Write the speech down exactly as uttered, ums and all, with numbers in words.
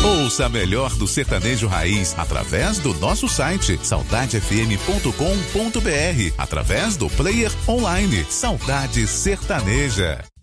Ouça melhor do sertanejo raiz através do nosso site saudade f m ponto com ponto b r, através do player online Saudade Sertaneja.